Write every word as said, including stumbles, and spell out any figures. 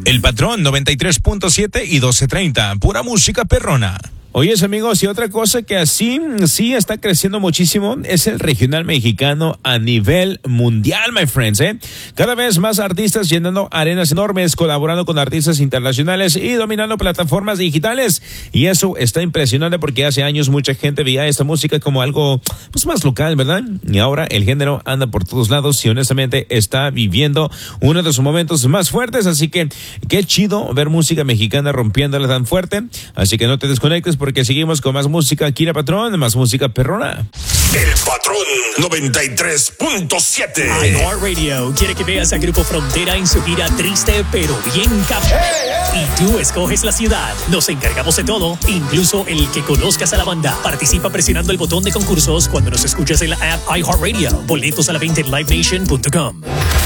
El Patrón noventa y tres punto siete y doce treinta, pura música perrona. Oyes, amigos, y otra cosa que así sí está creciendo muchísimo es el regional mexicano a nivel mundial, my friends, ¿eh? Cada vez más artistas llenando arenas enormes, colaborando con artistas internacionales y dominando plataformas digitales. Y eso está impresionante porque hace años mucha gente veía esta música como algo pues más local, ¿verdad? Y ahora el género anda por todos lados y honestamente está viviendo uno de sus momentos más fuertes. Así que qué chido ver música mexicana rompiéndola tan fuerte. Así que no te desconectes porque seguimos con más música aquí en el Patrón, más música perrona. El Patrón noventa y tres punto siete. iHeartRadio quiere que veas a Grupo Frontera en su gira triste pero bien cap. Hey, hey. Y tú escoges la ciudad. Nos encargamos de todo, incluso el que conozcas a la banda. Participa presionando el botón de concursos cuando nos escuchas en la app iHeartRadio. Boletos a la venta en live nation punto com.